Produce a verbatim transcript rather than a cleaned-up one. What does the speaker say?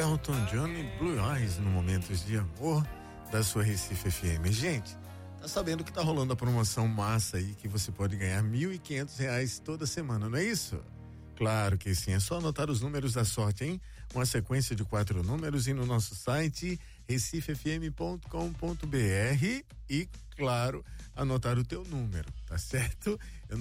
Elton John e Blue Eyes no Momentos de Amor da sua Recife F M. Gente, tá sabendo que tá rolando a promoção massa aí que você pode ganhar mil e quinhentos reais toda semana, não é isso? Claro que sim, é só anotar os números da sorte, hein? Uma sequência de quatro números e no nosso site recife f m ponto com ponto b r e, claro, anotar o teu número, tá certo? Eu